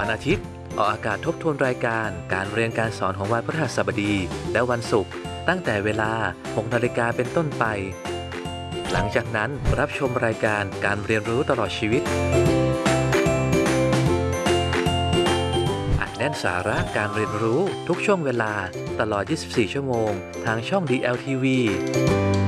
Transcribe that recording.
วันอาทิตย์ออกอากาศทบทวนรายการการเรียนการสอนของวันพฤหัสบดีและวันศุกร์ตั้งแต่เวลา 6 นาฬิกาเป็นต้นไปหลังจากนั้นรับชมรายการการเรียนรู้ตลอดชีวิตอัดแน่นสาระการเรียนรู้ทุกช่วงเวลาตลอด 24 ชั่วโมงทางช่อง DLTV